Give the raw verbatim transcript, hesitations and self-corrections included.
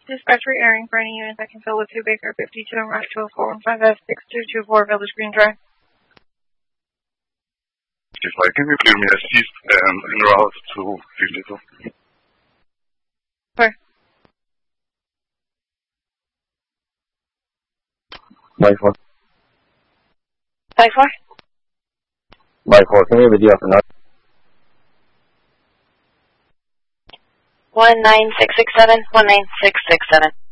Dispatcher airing for any units that can fill with two Baker fifty-two and Rush two oh four one five F six two two four Village Green Drive. If I can you clear me assist and en route to fifty-two. Where? By four. By four? By four, can we have a D F or not? one nine six six seven, one nine six six seven.